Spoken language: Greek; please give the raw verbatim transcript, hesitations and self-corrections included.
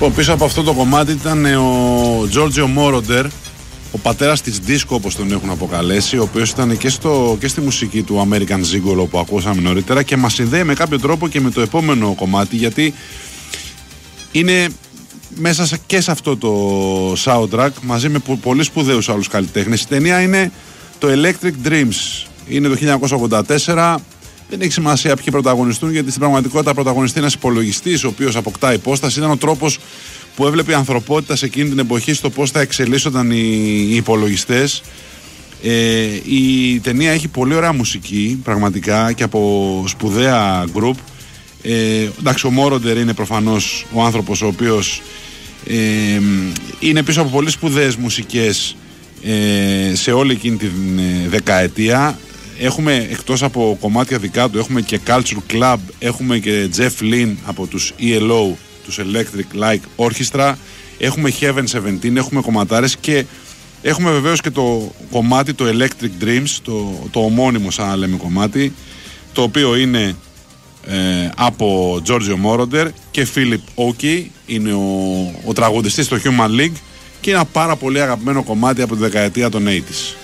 Λοιπόν, πίσω από αυτό το κομμάτι ήταν ο Giorgio Moroder, ο πατέρας της disco όπως τον έχουν αποκαλέσει, ο οποίος ήταν και, στο, και στη μουσική του American Gigolo που ακούσαμε νωρίτερα και μας συνδέει με κάποιο τρόπο και με το επόμενο κομμάτι, γιατί είναι μέσα και σε αυτό το soundtrack μαζί με πολύ σπουδαίους άλλους καλλιτέχνες. Η ταινία είναι το Electric Dreams, είναι το χίλια εννιακόσια ογδόντα τέσσερα. Δεν έχει σημασία ποιοι πρωταγωνιστούν, γιατί στην πραγματικότητα πρωταγωνιστεί ένας υπολογιστής ο οποίος αποκτά υπόσταση. Ήταν ο τρόπος που έβλεπε η ανθρωπότητα σε εκείνη την εποχή στο πώς θα εξελίσσονταν οι, οι υπολογιστές. Ε, η ταινία έχει πολύ ωραία μουσική πραγματικά και από σπουδαία γκρουπ. Ε, εντάξει, ο Moroder είναι προφανώς ο άνθρωπος ο οποίος ε, είναι πίσω από πολύ σπουδαίες μουσικές ε, σε όλη εκείνη τη ε, δεκαετία. Έχουμε εκτός από κομμάτια δικά του, έχουμε και Culture Club, έχουμε και Jeff Lynne από τους ι ελ ο, τους Electric Light Orchestra, έχουμε Heaven εβδομήντα, έχουμε κομματάρες και έχουμε βεβαίως και το κομμάτι, το Electric Dreams, το, το ομώνυμο σαν να λέμε κομμάτι, το οποίο είναι ε, από Giorgio Moroder και Philip Oakey, είναι ο, ο τραγουδιστής στο Human League και είναι ένα πάρα πολύ αγαπημένο κομμάτι από τη δεκαετία των ογδόντα.